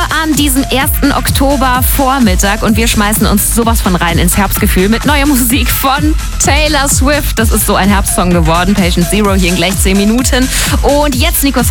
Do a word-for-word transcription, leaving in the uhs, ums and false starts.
an diesem ersten Oktobervormittag und wir schmeißen uns sowas von rein ins Herbstgefühl mit neuer Musik von Taylor Swift. Das ist so ein Herbstsong geworden. Patient Zero hier in gleich zehn Minuten. Und jetzt, Nico